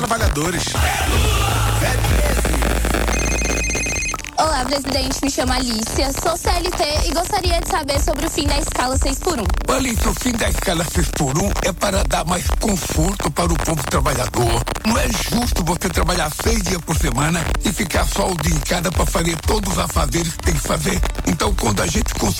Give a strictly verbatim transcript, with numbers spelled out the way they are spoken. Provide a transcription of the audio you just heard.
trabalhadores. Olá, presidente. Me chamo Alicia, sou C L T e gostaria de saber sobre o fim da escala seis por um. Alicia, o fim da escala seis por um é para dar mais conforto para o povo trabalhador. Não é justo você trabalhar seis dias por semana e ficar só o dia em casa para fazer todos os afazeres que tem que fazer. Então, quando a gente conseguir